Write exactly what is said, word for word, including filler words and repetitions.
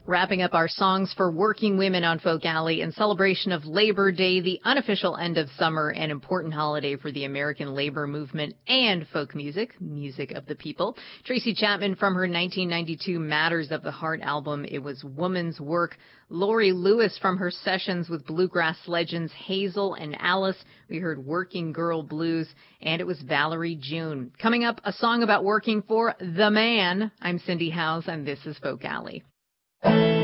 Wrapping up our songs for working women on Folk Alley in celebration of Labor Day, the unofficial end of summer, an important holiday for the American labor movement and folk music, music of the people. Tracy Chapman from her nineteen ninety-two Matters of the Heart album, It Was Woman's Work. Lori Lewis from her sessions with bluegrass legends Hazel and Alice. We heard Working Girl Blues, and it was Valerie June. Coming up, a song about working for the man. I'm Cindy Howes, and this is Folk Alley.